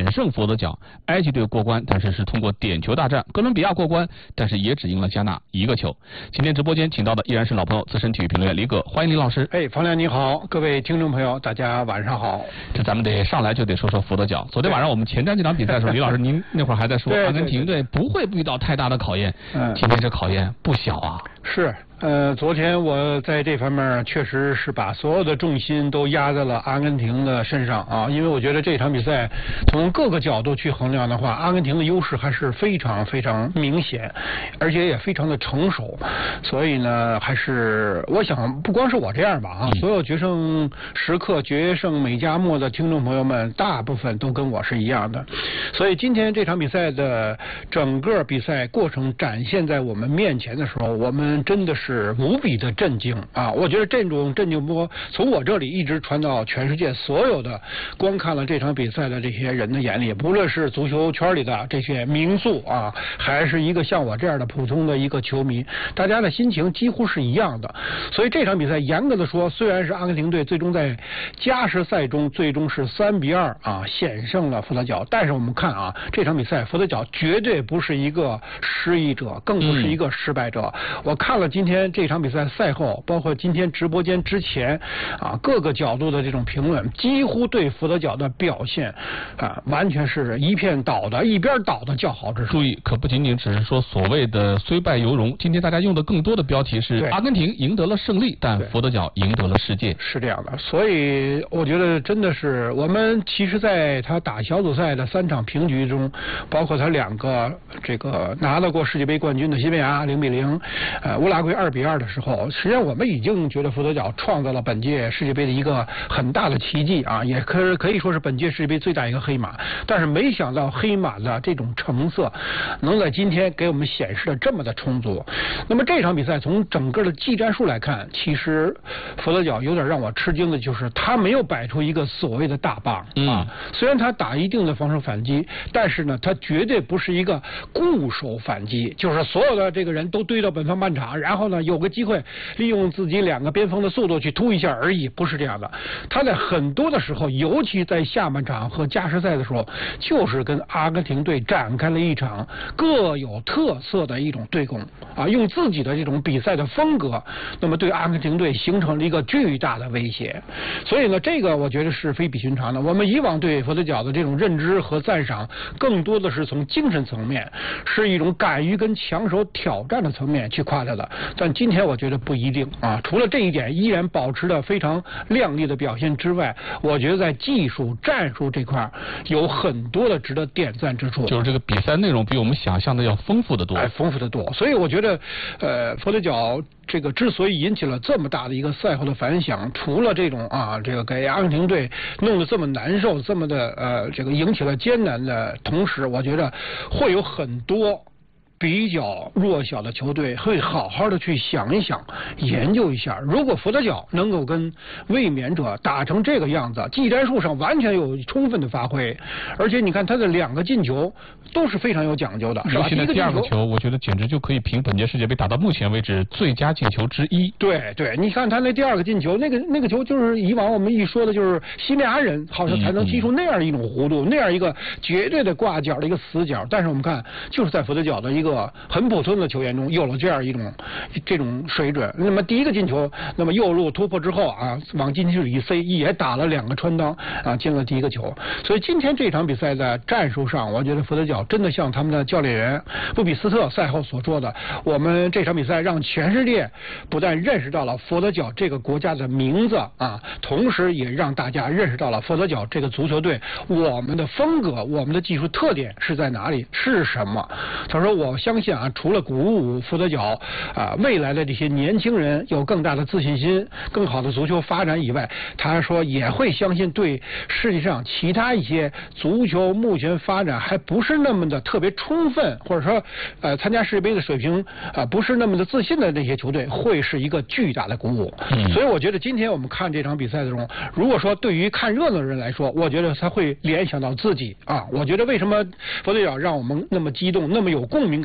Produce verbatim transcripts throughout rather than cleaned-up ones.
胜佛得角，埃及队过关，但是是通过点球大战，哥伦比亚过关，但是也只赢了加纳一个球。今天直播间请到的依然是老朋友资深体育评论员李葛，欢迎李老师。 哎，方亮你好，各位听众朋友，大家晚上好。 这咱们得上来就得说说佛得角。昨天晚上我们前瞻这场比赛的时候，李老师您那会儿还在说阿根廷队不会遇到太大的考验，嗯，今天这考验不小啊。 是。呃，昨天我在这方面确实是把所有的重心都压在了阿根廷的身上啊，因为我觉得这场比赛从各个角度去衡量的话，阿根廷的优势还是非常非常明显，而且也非常的成熟，所以呢，还是我想不光是我这样吧啊，嗯、所有决胜时刻、决胜美加墨的听众朋友们，大部分都跟我是一样的，所以今天这场比赛的整个比赛过程展现在我们面前的时候，我们真的是。是无比的震惊啊！我觉得这种震惊波从我这里一直传到全世界所有的观看了这场比赛的这些人的眼里，不论是足球圈里的这些名宿啊，还是一个像我这样的普通的一个球迷，大家的心情几乎是一样的。所以这场比赛严格的说，虽然是阿根廷队最终在加时赛中最终是三比二啊险胜了佛得角，但是我们看啊，这场比赛佛得角绝对不是一个失意者，更不是一个失败者。嗯、我看了今天。这场比赛赛后，包括今天直播间之前啊，各个角度的这种评论，几乎对佛得角的表现啊，完全是一片倒的，一边倒的叫好之处。 注意，可不仅仅只是说所谓的虽败犹荣，今天大家用的更多的标题是阿根廷赢得了胜利，但佛得角赢得了世界。 是这样的，所以我觉得真的是我们其实在他打小组赛的三场平局中，包括他两个这个拿到过世界杯冠军的西班牙零比零，呃，乌拉圭二比二的时候，实际上我们已经觉得佛得角创造了本届世界杯的一个很大的奇迹啊，也可可以说是本届世界杯最大一个黑马。但是没想到黑马的这种成色，能在今天给我们显示的这么的充足。那么这场比赛从整个的技战术来看，其实佛得角有点让我吃惊的就是他没有摆出一个所谓的大棒啊，虽然他打一定的防守反击，但是呢，他绝对不是一个固守反击，就是所有的这个人都堆到本方半场，然后呢。有个机会利用自己两个边锋的速度去突一下而已，不是这样的。他在很多的时候，尤其在下半场和加时赛的时候，就是跟阿根廷队展开了一场各有特色的一种对攻啊，用自己的这种比赛的风格，那么对阿根廷队形成了一个巨大的威胁。所以呢，这个我觉得是非比寻常的。我们以往对佛得角的这种认知和赞赏，更多的是从精神层面，是一种敢于跟强手挑战的层面去夸他的。但今天我觉得不一定啊，除了这一点依然保持着非常亮丽的表现之外，我觉得在技术战术这块有很多的值得点赞之处。 就是这个比赛内容比我们想象的要丰富的多， 哎，丰富的多。所以我觉得，呃，佛得角这个之所以引起了这么大的一个赛后的反响，除了这种啊，这个给阿根廷队弄得这么难受，这么的呃，这个引起了艰难的同时，我觉得会有很多。比较弱小的球队会好好的去想一想，研究一下，如果佛得角能够跟卫冕者打成这个样子，技战术上完全有充分的发挥，而且你看他的两个进球都是非常有讲究的，是吧？ 现在第二个球，我觉得简直就可以评本届世界杯打到目前为止最佳进球之一。 对对，你看他那第二个进球，那个那个球就是以往我们一说的就是西班牙人好像才能踢出那样一种弧度，嗯嗯那样一个绝对的挂角的一个死角，但是我们看就是在佛得角的一个。很普通的球员中有了这样一种这种水准。那么第一个进球，那么右路突破之后啊，往禁区里一塞，也打了两个穿裆啊，进了第一个球。所以今天这场比赛在战术上，我觉得佛得角真的像他们的教练员布比斯特赛后所说的，我们这场比赛让全世界不但认识到了佛得角这个国家的名字啊，同时也让大家认识到了佛得角这个足球队我们的风格、我们的技术特点是在哪里，是什么。他说我相信啊，除了鼓舞佛得角啊未来的这些年轻人有更大的自信心、更好的足球发展以外，他说也会相信对世界上其他一些足球目前发展还不是那么的特别充分，或者说呃参加世界杯的水平啊、呃、不是那么的自信的这些球队，会是一个巨大的鼓舞。嗯、所以我觉得今天我们看这场比赛的时候，如果说对于看热闹的人来说，我觉得他会联想到自己啊。我觉得为什么佛得角让我们那么激动、那么有共鸣感？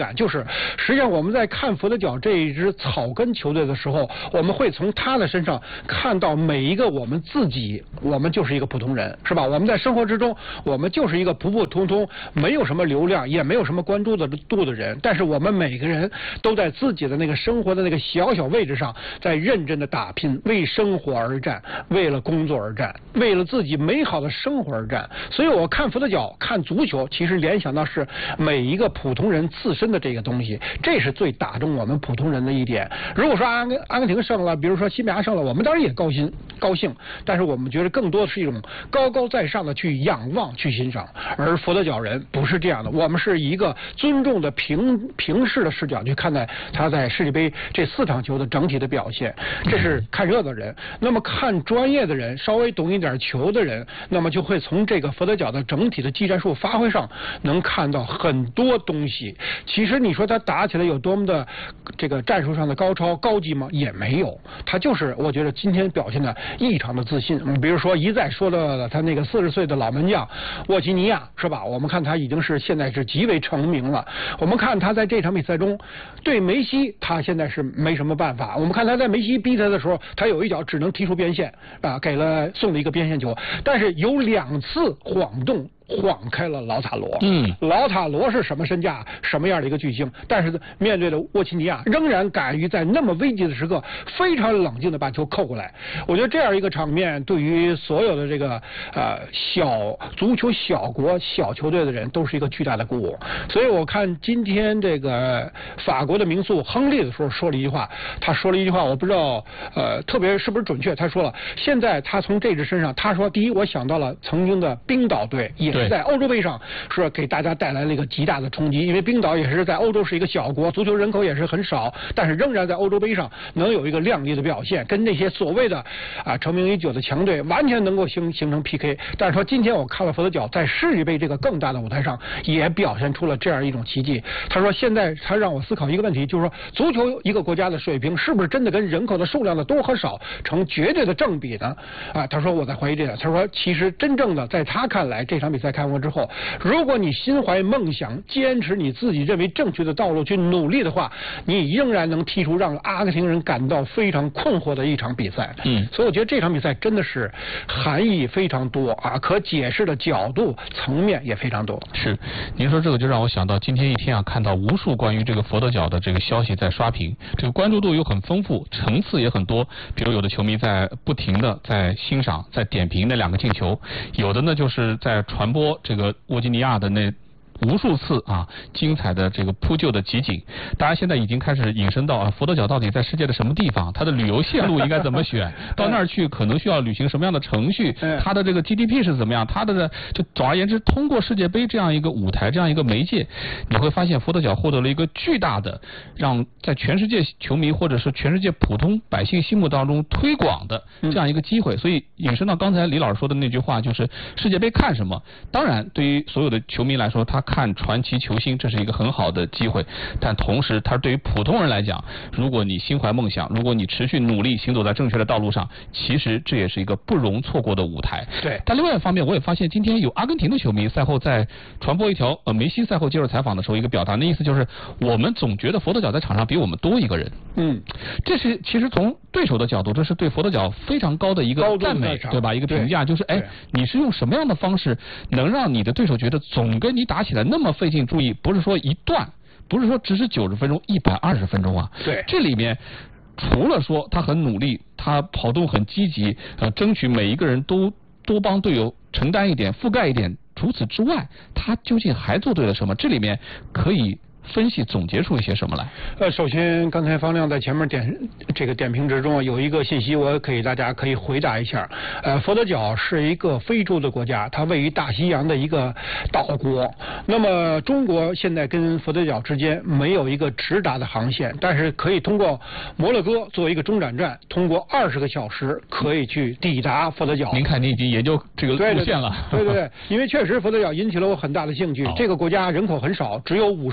感，就是实际上我们在看佛得角这一支草根球队的时候，我们会从他的身上看到每一个我们自己，我们就是一个普通人，是吧？我们在生活之中，我们就是一个普普通通，没有什么流量，也没有什么关注的度的人，但是我们每个人都在自己的那个生活的那个小小位置上，在认真的打拼，为生活而战，为了工作而战，为了自己美好的生活而战。所以我看佛得角，看足球，其实联想到是每一个普通人自身的这个东西，这是最打动我们普通人的一点。如果说阿根阿根廷胜了，比如说西班牙胜了，我们当然也高兴高兴，但是我们觉得更多的是一种高高在上的去仰望、去欣赏。而佛得角人不是这样的，我们是以一个尊重的平平视的视角去看待他在世界杯这四场球的整体的表现。这是看热的人。那么看专业的人，稍微懂一点球的人，那么就会从这个佛得角的整体的技战术发挥上能看到很多东西。其实你说他打起来有多么的这个战术上的高超高级吗？也没有，他就是我觉得今天表现的异常的自信。嗯，比如说一再说了他那个四十岁的老门将沃基尼亚，是吧？我们看他已经是现在是极为成名了。我们看他在这场比赛中对梅西，他现在是没什么办法。我们看他在梅西逼他的时候，他有一脚只能踢出边线啊，给了送了一个边线球，但是有两次晃动晃开了老塔罗。嗯，老塔罗是什么身价，什么样的一个巨星？但是面对的沃奇尼亚，仍然敢于在那么危急的时刻，非常冷静的把球扣过来。我觉得这样一个场面，对于所有的这个呃小足球小国小球队的人，都是一个巨大的鼓舞。所以我看今天这个法国的名宿亨利的时候说了一句话，他说了一句话，我不知道呃特别是不是准确。他说了，现在他从这支身上，他说第一，我想到了曾经的冰岛队，也是在欧洲杯上是给大家带来了一个极大的冲击，因为冰岛也是在欧洲是一个小国，足球人口也是很少，但是仍然在欧洲杯上能有一个亮丽的表现，跟那些所谓的啊成名已久的强队完全能够形形成 P K。但是说今天我看了佛得角在世界杯这个更大的舞台上也表现出了这样一种奇迹。他说现在他让我思考一个问题，就是说足球一个国家的水平是不是真的跟人口的数量的多和少成绝对的正比呢？啊，他说我在怀疑这个。他说其实真正的在他看来，这场比赛看过之后，如果你心怀梦想，坚持你自己认为正确的道路去努力的话，你仍然能踢出让阿根廷人感到非常困惑的一场比赛。嗯，所以我觉得这场比赛真的是含义非常多啊，可解释的角度层面也非常多。 是，您说这个就让我想到今天一天啊，看到无数关于这个佛得角的这个消息在刷屏，这个关注度又很丰富，层次也很多。比如有的球迷在不停的在欣赏、在点评那两个进球，有的呢就是在传播这个沃基尼亚的那无数次啊精彩的这个扑救的集锦。大家现在已经开始引申到啊佛得角到底在世界的什么地方，它的旅游线路应该怎么选，到那儿去可能需要履行什么样的程序，它的这个 G D P 是怎么样，它的就总而言之，通过世界杯这样一个舞台，这样一个媒介，你会发现佛得角获得了一个巨大的让在全世界球迷或者是全世界普通百姓心目当中推广的这样一个机会。所以引申到刚才李老师说的那句话，就是世界杯看什么？当然对于所有的球迷来说，他看传奇球星，这是一个很好的机会，但同时他对于普通人来讲，如果你心怀梦想，如果你持续努力行走在正确的道路上，其实这也是一个不容错过的舞台。 对。 但另外一方面，我也发现今天有阿根廷的球迷赛后在传播一条呃梅西赛后接受采访的时候一个表达，那意思就是我们总觉得佛得角在场上比我们多一个人。嗯，这是其实从对手的角度，这是对佛得角非常高的一个赞美，对吧？一个评价，就是哎，你是用什么样的方式能让你的对手觉得总跟你打起来那么费劲？注意，不是说一段，不是说只是九十分钟、一百二十分钟啊。 对， 这里面除了说他很努力，他跑动很积极，呃，争取每一个人都多帮队友承担一点、覆盖一点。除此之外，他究竟还做对了什么？这里面可以分析总结出一些什么来？ 呃，首先刚才方亮在前面点这个点评之中有一个信息，我可以大家可以回答一下。呃，佛得角是一个非洲的国家，它位于大西洋的一个岛国。那么中国现在跟佛得角之间没有一个直达的航线，但是可以通过摩洛哥作为一个中转站，通过二十个小时可以去抵达佛得角。 您看，你已经研究这个路线了。 对对 对, 对, 对, 对，因为确实佛得角引起了我很大的兴趣。哦、这个国家人口很少，只有五十万人。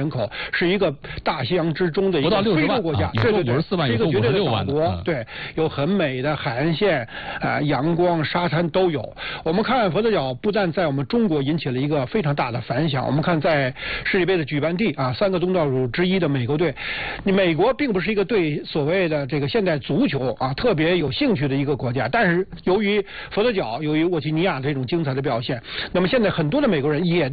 人口，是一个大西洋之中的一个非洲国家， 对对对，是一个绝对的岛国， 对，有很美的海岸线啊、呃，阳光、沙滩都有。我们看佛得角不但在我们中国引起了一个非常大的反响，我们看在世界杯的举办地啊，三个东道主之一的美国队，美国并不是一个对所谓的这个现代足球啊特别有兴趣的一个国家，但是由于佛得角，由于沃吉尼亚这种精彩的表现，那么现在很多的美国人也